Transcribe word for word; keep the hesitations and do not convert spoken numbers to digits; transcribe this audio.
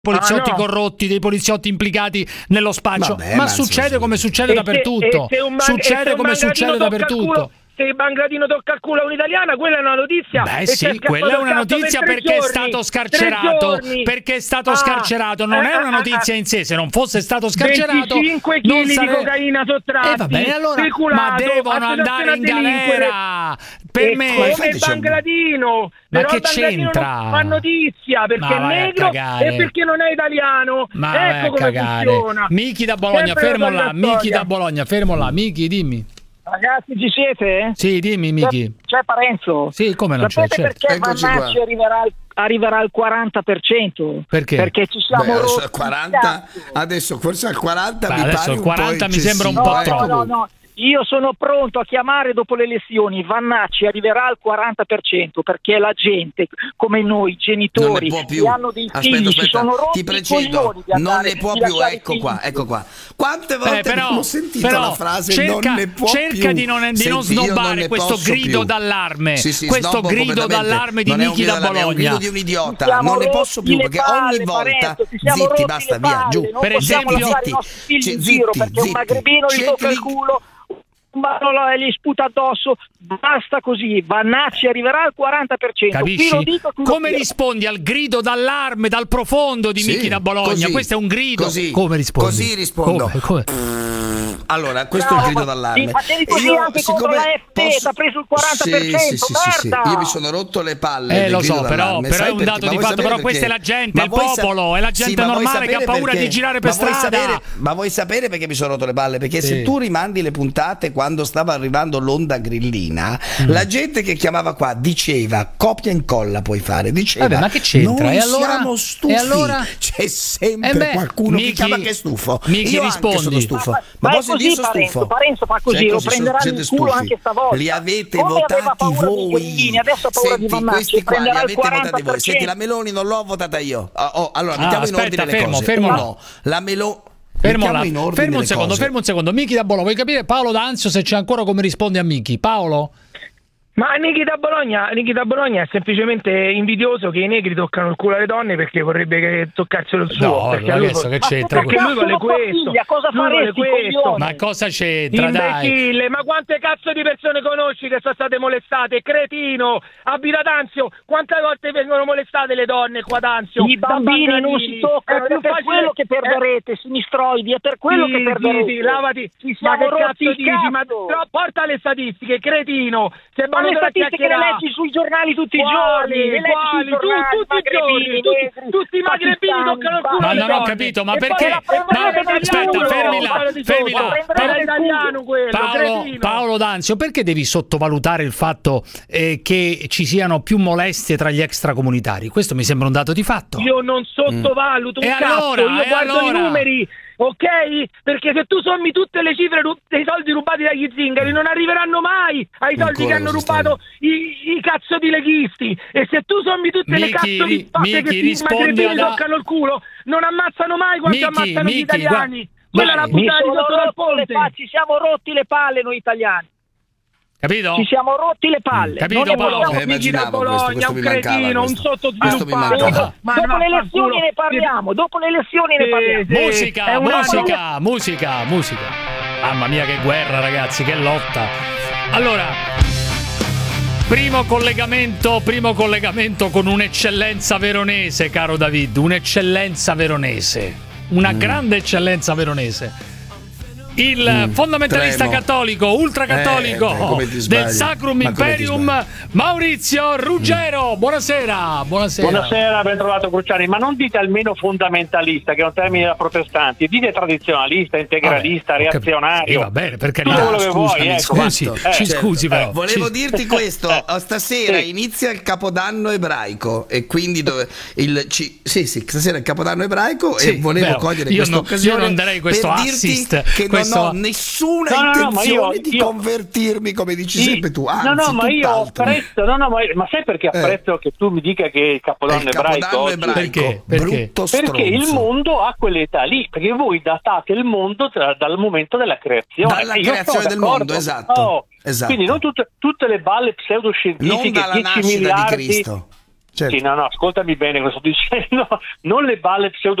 poliziotti ah, no. corrotti, dei poliziotti implicati nello spaccio. Vabbè, ma ma succede sì, come sì. succede E dappertutto. se, e se un man- succede e se un come succede Mangradino tocca il dappertutto. culo, se il Mangradino tocca il culo a un'italiana, quella è una notizia. Beh e sì, c'è quella è una scappato il cazzo notizia per tre perché è giorni, stato tre scarcerato. giorni. Perché è stato Ah, scarcerato, non eh, è una eh, notizia eh, in sé. Se non fosse stato scarcerato, venticinque non chili sare- di cocaina sottratti, Eh, va bene, allora, speculato, ma devono associazione andare in a delinquere. galera. Per E me, come il Infatti c'è un- Bangladino. Ma Però che il Bangladino c'entra? non fa notizia perché Ma è vai a negro cagare. e perché non è italiano. Ma vai ecco a come cagare. funziona. Michi da Bologna, Sempre fermo la là. solita Michi storia. da Bologna, fermo là. Michi, dimmi. Ragazzi, ci siete? Sì, dimmi, Michi. C'è, c'è Parenzo? Sì, come non c'è, Sapete certo. perché Eccoci Vannacci qua. arriverà al, arriverà al quaranta per cento? Perché? Perché ci siamo Beh, adesso rotti al quaranta, il cazzo. adesso forse al quaranta Beh, mi adesso pare il quaranta un po' mi sembra un eccessivo, po' eh. troppo. No, no, no. Io sono pronto a chiamare dopo le elezioni. Vannacci arriverà al quaranta per cento perché la gente, come noi, genitori, Non ne può più. che hanno dei Aspetta, figli, aspetta, si sono rotti ti i precedo. coglioni di Non andare- ne può di più, lasciare i ecco figli. qua, ecco qua. Quante volte Eh, però, abbiamo sentito però la frase cerca, non ne può cerca più. di non, di non Senti, io snobbare ne questo posso grido più. d'allarme, Sì, sì, questo snobbo grido completamente. d'allarme di Non è un Michi grido da d'allarme, è un Bologna. grido di un idiota. Ci siamo Non ne rotti posso più le perché palle, ogni volta Parenzo, ci siamo zitti, rotti basta, le via, palle, giù. non Per possiamo esempio- lasciare i zitti, nostri figli zitti, in giro perché un zitti. magrebino gli tocca il Cerchi- culo, ma gli sputa addosso. Basta così. Vannacci arriverà al quaranta per cento. Qui Capisci? lo dico, qui lo Come firmo. rispondi al grido d'allarme dal profondo di Sì, Michi da Bologna? così, Questo è un grido. così, Come rispondi? così rispondo. Come? Come? Allora, questo è il Bravo, grido ma- d'allarme. sì, facevi così E anche contro la F T, t'ha preso il quaranta per cento, Sì, sì, sì, sì, sì. merda! Io mi sono rotto le palle. Eh del lo grido so, però, d'allarme. però Sai è un perché? dato Ma di vuoi fatto, sapere però questa è perché? la gente, Ma il vuoi sa- popolo, è la gente Sì, ma vuoi normale che ha sapere paura perché? di girare per Ma vuoi strada. sapere- ma vuoi sapere perché mi sono rotto le palle? Perché Sì. se tu rimandi le puntate quando stava arrivando l'onda grillina, Mm. la gente che chiamava qua diceva copia e incolla puoi fare, diceva Vabbè, ma che c'entra? noi E allora? siamo stufi, E allora? c'è sempre Eh beh, qualcuno Michi- che chiama che è stufo. Michi, Io anche rispondi. sono stufo. Ma, Ma ma è posso così dire sono Parenzo, stufo? Parenzo fa così, Cioè, lo così, sono- prenderanno siete in culo stufi. anche stavolta. Li avete Come aveva votati paura di voi. Chiellini, adesso ha paura di Senti, Vannacci, questi qua li prenderà il avete votati quaranta per voi. Senti, la cento. Meloni non l'ho votata io. Oh, oh, allora, Ah, mettiamo in aspetta, ordine le fermo, cose. fermo là. Uno, la Meloni. Fermo mettiamo là. in ordine Fermo un le secondo, cose. fermo un secondo. Michi da Bologna, vuoi capire Paolo D'Anzio se c'è ancora come risponde a Michi? Paolo? Ma Nichi da Bologna, Nichi da Bologna è semplicemente invidioso che i negri toccano il culo alle donne perché vorrebbe che toccassero il suo. No, perché ma lui adesso vuole- che c'entra? perché lui vuole Cazzo, tua questo. figlia, cosa Lui vuole faresti, questo. coglione? Ma cosa c'entra, dai? Imbecille, ma quante cazzo di persone conosci che sono state molestate? Cretino, abita ad Anzio, quante volte vengono molestate le donne qua ad Anzio? I Da bambini non Bangladini. si toccano, È più è per facile- quello che perderete, sinistroidi, è per quello Sì, che sì, perderete. sì, lavati. Ci Ma siamo che rotti cazzo il dici? Ma cazzo. però porta le statistiche, cretino. Se Ma le vanno a statistiche le chiacchierare. leggi sui giornali tutti i Quali? giorni, le leggi Quali? sui Tu- giornali, tutti i giorni, magrebini, tutti- negri, tutti i magrebini pakistani, toccano il culo Ma alle non ho donne. capito, ma E poi perché? la Ma prenderete dal aspetta, culo, fermi là, quello di fermi sotto. là. Era italiano quello, Paolo, cretino. Paolo D'Anzio, perché devi sottovalutare il fatto eh, che ci siano più molestie tra gli extracomunitari? Questo mi sembra un dato di fatto. Io non sottovaluto un E cazzo, allora, io e guardo allora? i numeri, ok? Perché se tu sommi tutte le cifre ru- dei soldi rubati dagli zingari non arriveranno mai ai soldi Ancora che hanno questa rubato i, i cazzo di leghisti. E se tu sommi tutte le Michi, cazzo di spatte Michi, che i rispondi magrebini ad- toccano il culo, non ammazzano mai quanto Michi, ammazzano Michi, gli italiani. guarda- Quella vai. la Mi buttare sono sotto dal rotti le ponte. palle, ci siamo rotti le palle noi italiani. Capito? Ci siamo rotti le palle. Capito, non ne Paolo? possiamo Eh, più. Michi da immaginavo questo, Bologna, questo un mi mancava, cretino, un questo. sottosviluppato. Questo mi mancava. Ma Dopo le elezioni vaffanculo. ne parliamo, dopo le elezioni ne Sì, parliamo. sì. Musica, È una- musica, musica, musica. Mamma mia che guerra, ragazzi, che lotta. Allora, primo collegamento, primo collegamento con un'eccellenza veronese, caro David, un'eccellenza veronese. Una Mm. grande eccellenza veronese. Il Mm, fondamentalista tremo. cattolico, ultracattolico Eh, beh, come ti sbagli? del Sacrum Ma come ti Imperium, sbagli? Maurizio Ruggero. Buonasera, buonasera. Buonasera, ben trovato Cruciani, ma non dite almeno fondamentalista, che è un termine da protestanti, dite tradizionalista, integralista, Vabbè, ho capito. reazionario. Sì, va bene, per Tutto carità. quello che vuoi, Scusami, ecco. Scusi, ma- ci eh, scusi però. Volevo Ci- dirti questo, oh, stasera Sì. inizia il Capodanno ebraico e quindi dove il ci- sì, sì, stasera è il Capodanno ebraico Sì, e volevo vero. cogliere Io questa non- occasione io non darei questo per assist, dirti che questo- non ho nessuna No, no, no, ma intenzione io- di io- convertirmi, come dici Sì. sempre tu, anzi, no, no, ma io tutt'altro. apprezzo, no, no, ma, ma sai perché apprezzo che tu mi dica che il È Capodanno il ebraico Capodanno oggi- ebraico, Perché? Perché? brutto stronzo. Perché il mondo ha quell'età lì, perché voi datate il mondo tra- dal momento della creazione. Dalla E io creazione sono del d'accordo. mondo, esatto, Oh, esatto. Quindi non tutte, tutte le balle Non pseudoscientifiche, dalla dieci nascita miliardi di Cristo. Certo. Sì, no, no, ascoltami bene cosa sto dicendo, non le balle pseudo